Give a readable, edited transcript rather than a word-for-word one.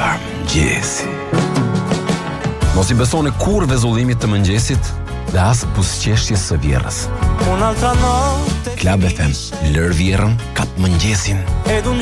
mëngjesi. Mos I besoni kur vezullimit të mëngjesit dhe as buzëqeshjes së vjerrës. Club FM, lër vjerrën kap mëngjesin.